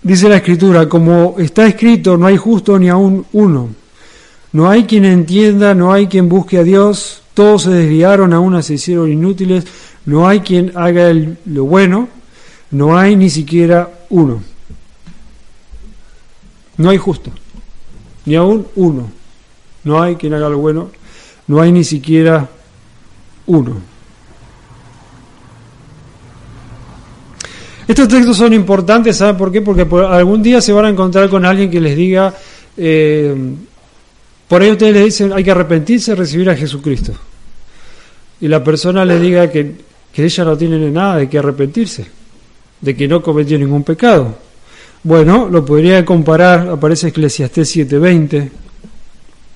Dice la Escritura, como está escrito, no hay justo ni aún uno. No hay quien entienda, no hay quien busque a Dios. Todos se desviaron, aún se hicieron inútiles. No hay quien haga lo bueno. No hay ni siquiera uno. No hay justo, ni aún uno. No hay quien haga lo bueno. No hay ni siquiera uno. Estos textos son importantes, ¿saben por qué? Porque algún día se van a encontrar con alguien que les diga, por ahí ustedes le dicen, hay que arrepentirse, recibir a Jesucristo. Y la persona le diga que ella no tiene nada de que arrepentirse, de que no cometió ningún pecado. Bueno, lo podría comparar, aparece Eclesiastés 7:20,